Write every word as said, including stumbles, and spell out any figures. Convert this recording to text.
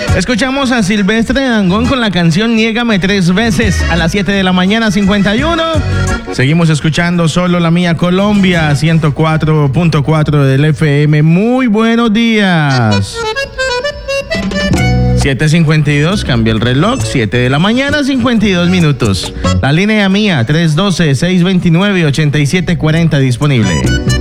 Escuchamos a Silvestre Dangond con la canción Niégame tres veces a las siete de la mañana, cincuenta y uno. Seguimos escuchando Solo la Mía Colombia, ciento cuatro punto cuatro del F M. Muy buenos días. siete cincuenta y dos, cambia el reloj, siete de la mañana, cincuenta y dos minutos. La línea mía, tres uno dos, seis dos nueve, ocho siete cuatro cero, disponible.